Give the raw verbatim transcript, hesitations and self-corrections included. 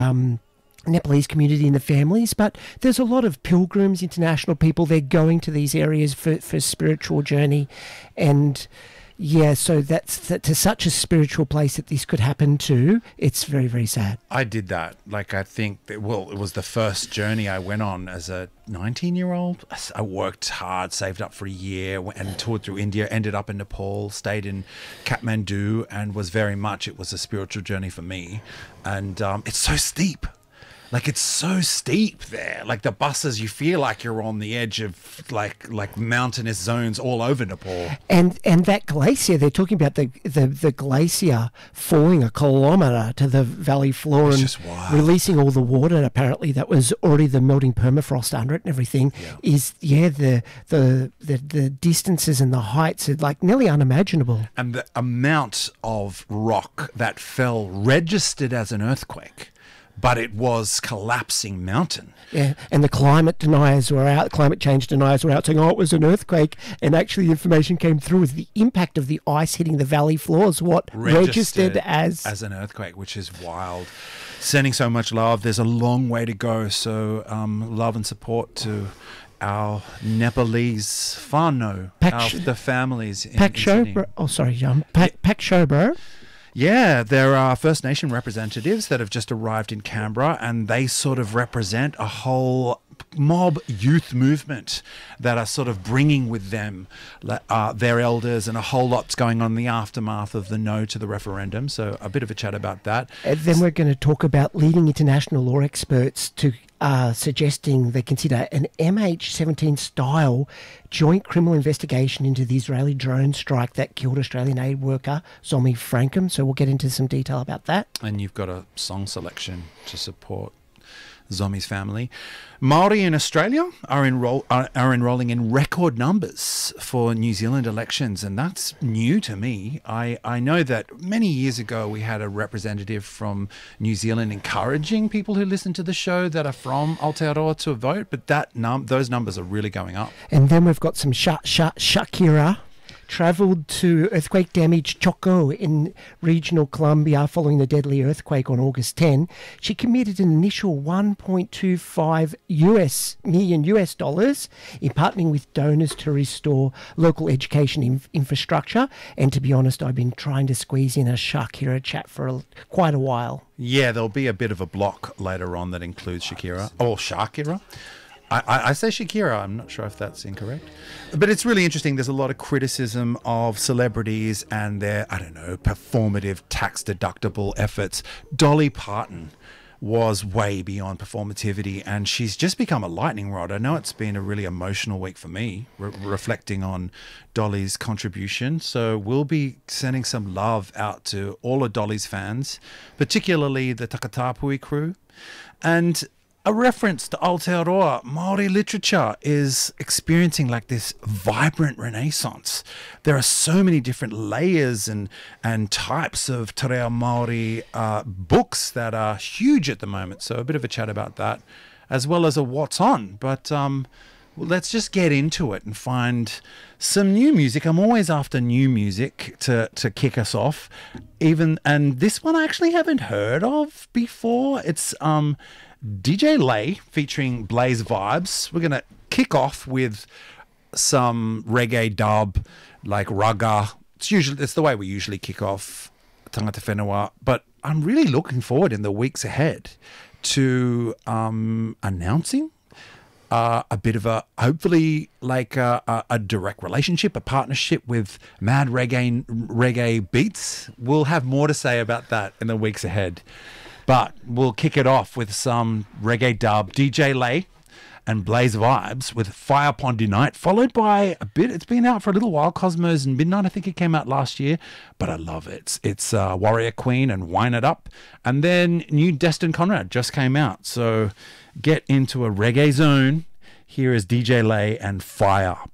um, Nepalese community and the families, but there's a lot of pilgrims, international people. They're going to these areas for, for spiritual journey, and yeah, so that's that, to such a spiritual place that this could happen to. It's very, very sad. I did that. Like, I think that, well, it was the first journey I went on as a nineteen-year-old. I worked hard, saved up for a year, and toured through India, ended up in Nepal, stayed in Kathmandu, and was very much, it was a spiritual journey for me. And um, it's so steep. Like, it's so steep there. Like, the buses, you feel like you're on the edge of like like mountainous zones all over Nepal. And and that glacier, they're talking about the the, the glacier falling a kilometre to the valley floor It's and just wild. releasing all the water. Apparently, that was already the melting permafrost under it and everything. Yeah. Is yeah, the, the the the distances and the heights are like nearly unimaginable. And the amount of rock that fell registered as an earthquake, but it was collapsing mountain. Yeah, and the climate deniers were out, climate change deniers were out saying, oh, it was an earthquake, and actually the information came through as the impact of the ice hitting the valley floors, what registered, registered as... as an earthquake, which is wild. Sending so much love. There's a long way to go, so um, love and support to our Nepalese whānau, our, the families in, Pak in Sydney. Shobro, oh, sorry, um, Pak, Pak Shobro. Yeah, there are First Nation representatives that have just arrived in Canberra, and they sort of represent a whole mob youth movement that are sort of bringing with them uh, their elders, and a whole lot's going on in the aftermath of the no to the referendum. So a bit of a chat about that. And then we're going to talk about leading international law experts to uh, suggesting they consider an M H seventeen style joint criminal investigation into the Israeli drone strike that killed Australian aid worker Zomi Frankham. So we'll get into some detail about that. And you've got a song selection to support Zomi's family. Māori in Australia are, enroll, are, are enrolling in record numbers for New Zealand elections, and that's new to me. I, I know that many years ago we had a representative from New Zealand encouraging people who listen to the show that are from Aotearoa to vote, but that num those numbers are really going up. And then we've got some Sha Sha Shakira travelled to earthquake-damaged Choco in regional Colombia following the deadly earthquake on August tenth. She committed an initial one point two five US million US dollars in partnering with donors to restore local education inf infrastructure. And to be honest, I've been trying to squeeze in a Shakira chat for a, quite a while. Yeah, there'll be a bit of a block later on that includes Shakira, or Shakira. I, I say Shakira, I'm not sure if that's incorrect. But it's really interesting. There's a lot of criticism of celebrities and their, I don't know, performative tax-deductible efforts. Dolly Parton was way beyond performativity, and she's just become a lightning rod. I know it's been a really emotional week for me, re reflecting on Dolly's contribution. So we'll be sending some love out to all of Dolly's fans, particularly the Takatapui crew. And a reference to Aotearoa, Māori literature is experiencing like this vibrant renaissance. There are so many different layers and and types of te reo Māori uh, books that are huge at the moment. So a bit of a chat about that, as well as a what's on. But um, well, let's just get into it and find some new music. I'm always after new music to to kick us off. Even and this one I actually haven't heard of before. It's um. D J Lay featuring Blaze Vibes. We're going to kick off with some reggae dub, like raga. It's usually it's the way we usually kick off Tangata Whenua, but I'm really looking forward in the weeks ahead to um, announcing uh, a bit of a, hopefully like a, a, a direct relationship, a partnership with Mad Reggae, reggae Beats. We'll have more to say about that in the weeks ahead. But we'll kick it off with some reggae dub, D J Lay and Blaze Vibes with Fire Pondy Night, followed by a bit, it's been out for a little while, Cosmos and Midnight. I think it came out last year, but I love it. It's, it's uh, Warrior Queen and Wine It Up. And then new Destin Conrad just came out. So get into a reggae zone. Here is D J Lay and Fire